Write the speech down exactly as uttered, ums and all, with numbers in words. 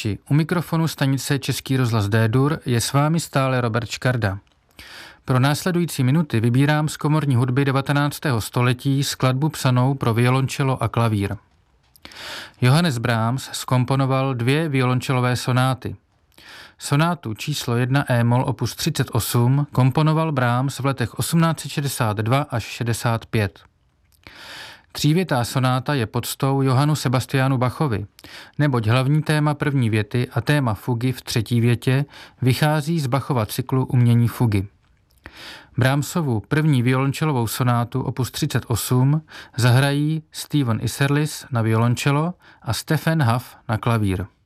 U mikrofonu stanice Český rozhlas D-dur je s vámi stále Robert Škarda. Pro následující minuty vybírám z komorní hudby devatenáctého století skladbu psanou pro violončelo a klavír. Johannes Brahms zkomponoval dvě violončelové sonáty. Sonátu číslo jedna E-moll opus třicet osm komponoval Brahms v letech osmnáct set šedesát dva až šedesát pět. Třívětá sonáta je poctou Johannu Sebastianu Bachovi, neboť hlavní téma první věty a téma fugy v třetí větě vychází z Bachova cyklu Umění fugy. Brahmsovu první violončelovou sonátu opus třicet osm zahrají Stephen Isserlis na violončelo a Stephen Huff na klavír.